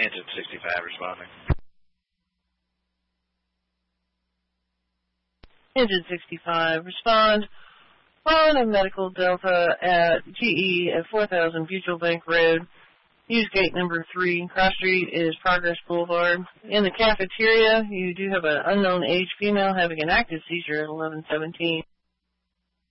Engine 65 responding. Engine 65, respond. On a medical Delta at GE at 4000 Butyl Bank Road. Use gate number 3. Cross street is Progress Boulevard. In the cafeteria, you do have an unknown age female having an active seizure at 11:17.